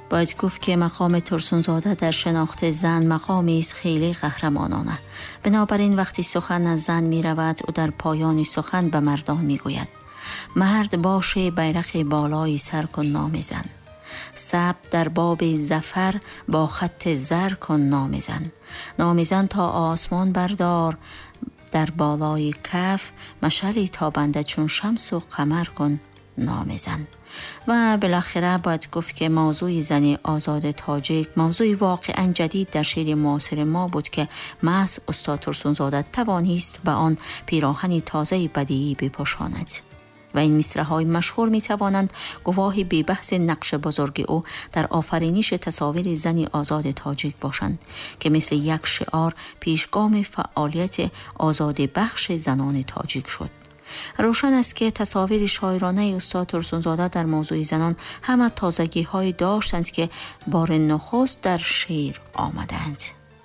باید گفت که مقام ترسونزاده در شناخت زن مقامی است خیلی قهرمانانه. بنابراین وقتی سخن از زن می رود او در پایان سخن به مردان می گوید: مرد باشه بیرق بالای سر کن نام زن، ثبت در باب ظفر با خط زر کن نام زن، نام زن تا آسمان بردار در بالای کف، مشعلی تابنده چون شمس و قمر کن نام زن. و بالاخره باید گفت که موضوع زن آزاد تاجیک موضوع واقعا جدید در شعر معاصر ما بود که محض استاد ترسونزاده توانست به آن پیراهن تازه بدیعی بپوشاند. و این مصرع‌های مشهور می توانند گواهی بی بحث نقش بزرگ او در آفرینش تصاویر زن آزاد تاجیک باشند که مثل یک شعار پیشگام فعالیت آزاد بخش زنان تاجیک شد. روشن است که تصاویر شاعرانه استاد ترسونزاده در موضوع زنان همه تازگی های داشتند که بار نخست در شعر آمدند.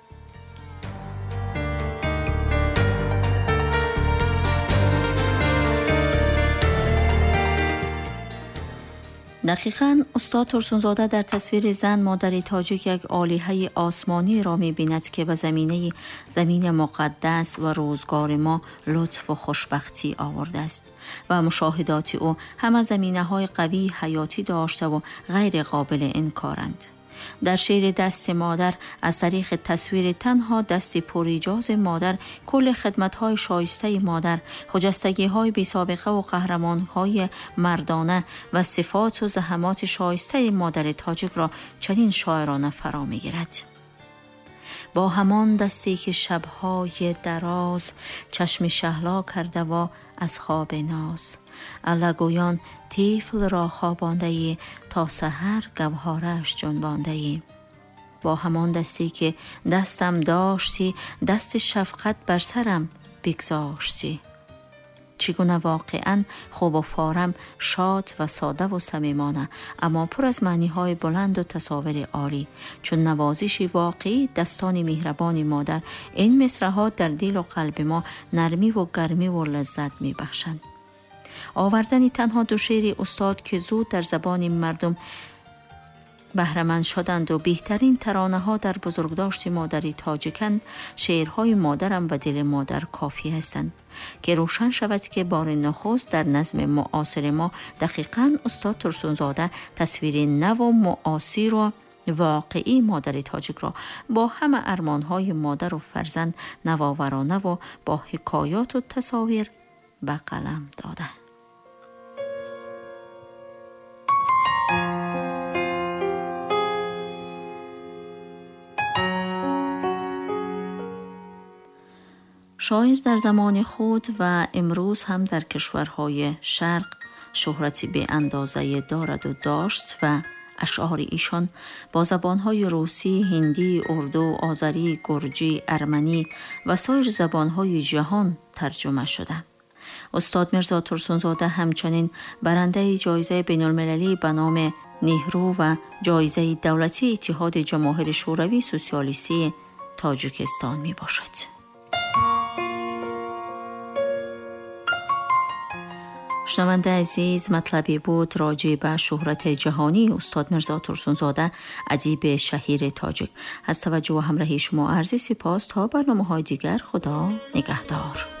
دقیقاً استاد ترسونزاده در تصویر زن مادر تاجیک یک آلیه آسمانی را می بیند که به زمین مقدس و روزگار ما لطف و خوشبختی آورده است و مشاهدات او همه زمینه های قوی حیاتی داشته و غیر قابل انکارند. در شعر دست مادر از طریق تصویر تنها دست پریجاز مادر، کل خدمت‌های شایسته مادر، خجستگی‌های بی‌سابقه و قهرمان‌های مردانه و صفات و زحمات شایسته مادر تاجیک را چنین شاعرانه فرا می‌گیرد: با همان دستی که شب‌های دراز چشم شهلا کرده و از خواب ناز، الگویان طفل را خوابانده تا سحر گوهرش جنبانده. با همان دستی که دستم داشتی دست شفقت بر سرم بگذاشتی. چگونه واقعاً خوب و فارم شاد و ساده و صمیمانه اما پر از معنی‌های بلند و تصاویر عالی چون نوازش واقعی دستان مهربان مادر. این مصرع‌ها در دل و قلب ما نرمی و گرمی و لذت می‌بخشند. آوردن تنها دو شعر استاد که زود در زبان مردم بهره‌مند شدند و بهترین ترانه ها در بزرگداشت مادری تاجیکند، شعرهای مادرم و دل مادر کافی هستند که روشن شود که بار نخست در نظم معاصر ما دقیقاً استاد ترسونزاده تصویر نو و معاصر و واقعی مادر تاجیک را با همه ارمانهای مادر و فرزند نوآورانه و با حکایات و تصاویر به قلم داده. شاعر در زمان خود و امروز هم در کشورهای شرق شهرتی به اندازه دارد و داشت و اشعار ایشان با زبانهای روسی، هندی، اردو، آذری، گرجی، ارمنی و سایر زبانهای جهان ترجمه شده. استاد میرزا ترسونزاده همچنین برنده جایزه بین‌المللی به نام نهرو و جایزه دولتی اتحاد جماهیر شوروی سوسیالیستی تاجیکستان می باشد. شنونده عزیز، مطلبی بود راجع به شهرت جهانی استاد میرزا ترسونزاده ادیب شهیر تاجیک. از توجه و همراهی شما عرض سپاس. تا برنامه‌های دیگر خدا نگهدار.